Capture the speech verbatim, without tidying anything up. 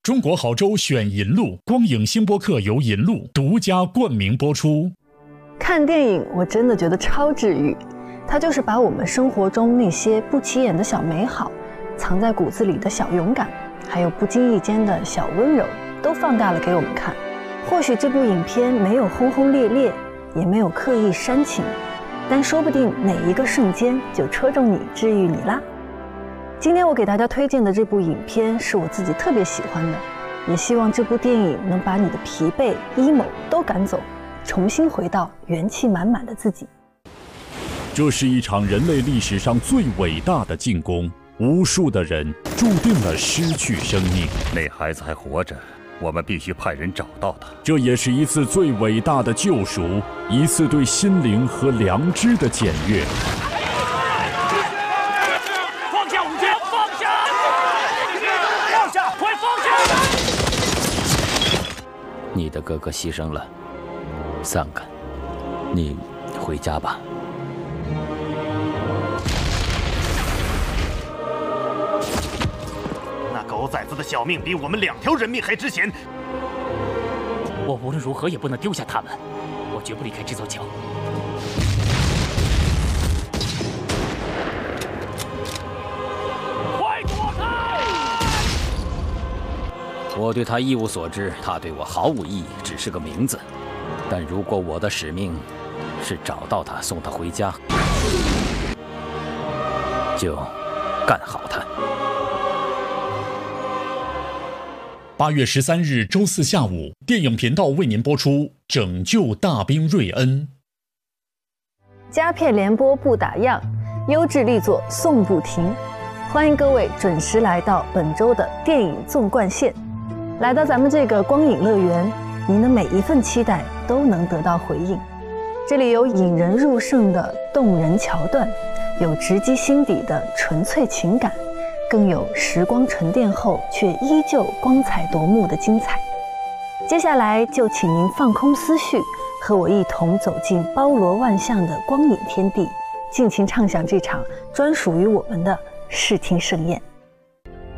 中国好州选银路，光影星播客由银路独家冠名播出。 看电影我真的觉得超治愈，它就是把我们生活中那些不起眼的小美好，藏在骨子里的小勇敢，还有不经意间的小温柔，都放大了给我们看。或许这部影片没有轰轰烈烈，也没有刻意煽情，但说不定哪一个瞬间就戳中你，治愈你啦。今天我给大家推荐的这部影片是我自己特别喜欢的，也希望这部电影能把你的疲惫、emo 都赶走，重新回到元气满满的自己。 这是一场人类历史上最伟大的进攻，无数的人注定了失去生命。 那孩子还活着，我们必须派人找到他。 这也是一次最伟大的救赎，一次对心灵和良知的检阅。 放下武器！放下！放下！快放下！ 你的哥哥牺牲了，桑干，你回家吧。 那狗崽子的小命比我们两条人命还值钱。 我无论如何也不能丢下他们，我绝不离开这座桥。快躲开！ 我对他一无所知，他对我毫无意义，只是个名字。但如果我的使命是找到他，送他回家，就干好他。 八月十三日周四下午，电影频道为您播出《拯救大兵瑞恩》。 佳片联播不打烊，优质力作送不停。欢迎各位准时来到本周的电影纵贯线。来到咱们这个光影乐园，您的每一份期待都能得到回应。这里有引人入胜的动人桥段，有直击心底的纯粹情感，更有时光沉淀后却依旧光彩夺目的精彩。接下来就请您放空思绪，和我一同走进包罗万象的光影天地，尽情畅享这场专属于我们的视听盛宴。